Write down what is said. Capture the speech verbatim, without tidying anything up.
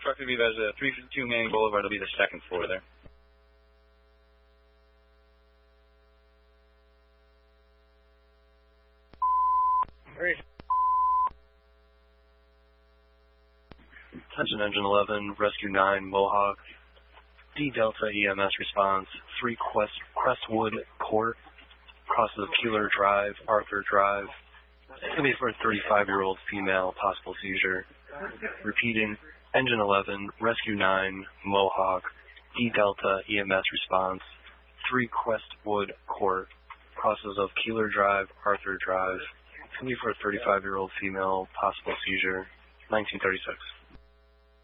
truck would be there's a three fifty-two Manning Boulevard. It'll be the second floor there. Great. Attention Engine eleven, Rescue nine, Mohawk. D Delta E M S response, three Quest, Crestwood Court, crosses of Keeler Drive, Arthur Drive. It's going to be for a thirty-five-year-old female, possible seizure. Repeating, Engine eleven, Rescue nine, Mohawk. D Delta E M S response, three Questwood Court, crosses of Keeler Drive, Arthur Drive. It's going to be for a thirty-five-year-old female, possible seizure, nineteen thirty-six.